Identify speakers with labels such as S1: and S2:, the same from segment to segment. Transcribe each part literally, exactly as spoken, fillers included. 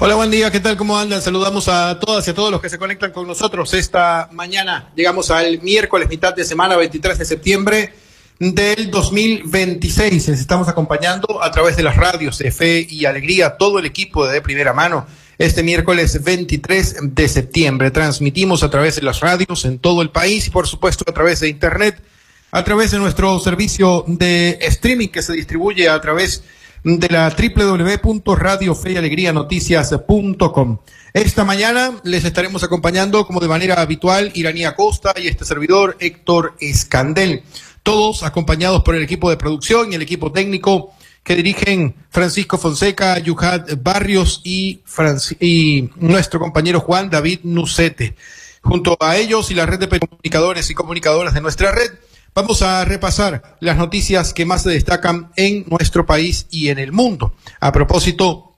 S1: Hola, buen día, ¿qué tal? ¿Cómo andan? Saludamos a todas y a todos los que se conectan con nosotros esta mañana. Llegamos al miércoles, mitad de semana, veintitrés de septiembre del dos mil veintiséis. Les estamos acompañando a través de las radios de Fe y Alegría, todo el equipo de, de Primera Mano. Este miércoles veintitrés de septiembre transmitimos a través de las radios en todo el país y por supuesto a través de internet, a través de nuestro servicio de streaming que se distribuye a través de la doble u doble u doble u punto radio fe y alegría noticias punto com. Esta mañana les estaremos acompañando como de manera habitual Iranía Acosta y este servidor Héctor Escandel, todos acompañados por el equipo de producción y el equipo técnico que dirigen Francisco Fonseca, Yuhat Barrios y, Franci y nuestro compañero Juan David Nucete. Junto a ellos y la red de comunicadores y comunicadoras de nuestra red, vamos a repasar las noticias que más se destacan en nuestro país y en el mundo. A propósito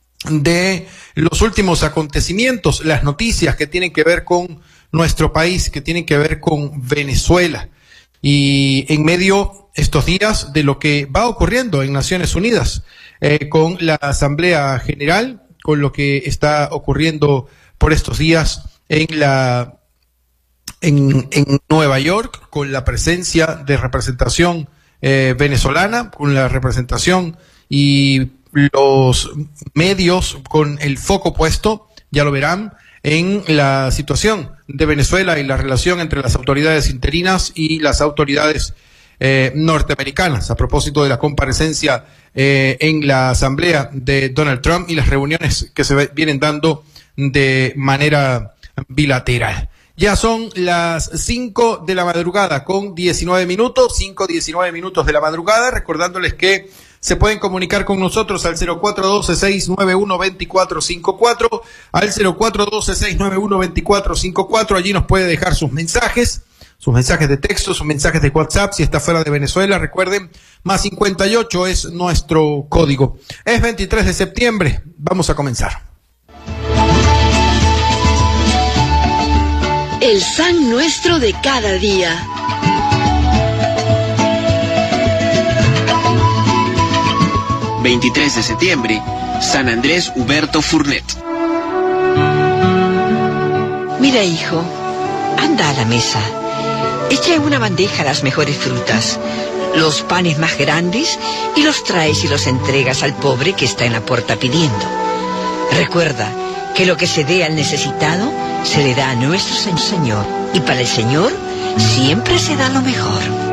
S1: de los últimos acontecimientos, las noticias que tienen que ver con nuestro país, que tienen que ver con Venezuela. Y en medio estos días de lo que va ocurriendo en Naciones Unidas, eh, con la Asamblea General, con lo que está ocurriendo por estos días en la en, en Nueva York, con la presencia de representación eh, venezolana, con la representación y los medios con el foco puesto, ya lo verán, en la situación de Venezuela y la relación entre las autoridades interinas y las autoridades eh, norteamericanas, a propósito de la comparecencia eh, en la asamblea de Donald Trump y las reuniones que se vienen dando de manera bilateral. Ya son las cinco de la madrugada con diecinueve minutos, cinco, diecinueve minutos de la madrugada, recordándoles que se pueden comunicar con nosotros al cero cuatro uno dos, seis nueve uno, dos cuatro cinco cuatro, al cero cuatro uno dos, seis nueve uno, dos cuatro cinco cuatro, allí nos puede dejar sus mensajes, sus mensajes de texto, sus mensajes de WhatsApp, si está fuera de Venezuela, recuerden, más cincuenta y ocho es nuestro código. Es veintitrés de septiembre, vamos a comenzar.
S2: El San Nuestro de cada día.
S3: veintitrés de septiembre, San Andrés Huberto Furnet.
S4: Mira, hijo, anda a la mesa. Echa en una bandeja las mejores frutas, los panes más grandes, y los traes y los entregas al pobre que está en la puerta pidiendo. Recuerda que lo que se dé al necesitado se le da a nuestro Señor, y para el Señor siempre se da lo mejor.